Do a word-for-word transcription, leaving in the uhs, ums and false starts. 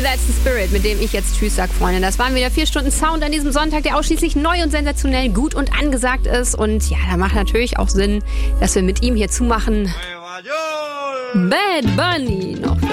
That's the Spirit, mit dem ich jetzt Tschüss sag, Freunde. Das waren wieder vier Stunden Sound an diesem Sonntag, der ausschließlich neu und sensationell gut und angesagt ist. Und ja, da macht natürlich auch Sinn, dass wir mit ihm hier zumachen. Bad Bunny noch.